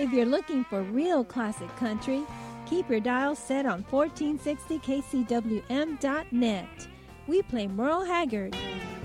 If you're looking for real classic country, keep your dial set on 1460kcwm.net. We play Merle Haggard.